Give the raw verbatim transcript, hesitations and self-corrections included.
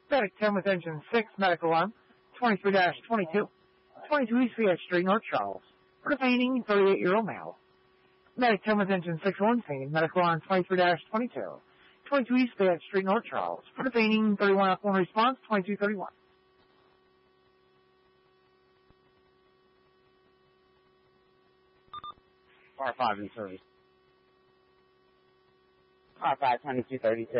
Medic ten with engine six, medical on twenty-three twenty-two, twenty-two East Fayette Street, North Charles, for the fainting thirty-eight-year-old male. Medic ten with engine six one scene, medical on twenty-three twenty-two, twenty-two East Fayette Street, North Charles, for the fainting thirty-one F one response, twenty-two thirty-one. R five in service. R five twenty-two thirty-two.